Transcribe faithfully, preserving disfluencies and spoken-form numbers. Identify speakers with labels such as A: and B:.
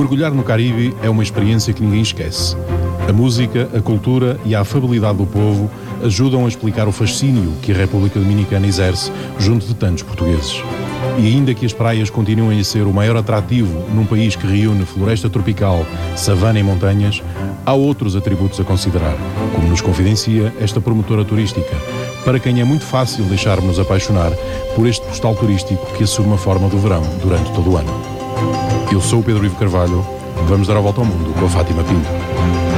A: mergulhar no Caribe é uma experiência que ninguém esquece. A música, a cultura e a afabilidade do povo ajudam a explicar o fascínio que a República Dominicana exerce junto de tantos portugueses. E ainda que as praias continuem a ser o maior atrativo num país que reúne floresta tropical, savana e montanhas, há outros atributos a considerar, como nos confidencia esta promotora turística, para quem é muito fácil deixar-nos apaixonar por este postal turístico que assume a forma do verão durante todo o ano. Eu sou o Pedro Ivo Carvalho, vamos dar a volta ao mundo com a Fátima Pinto.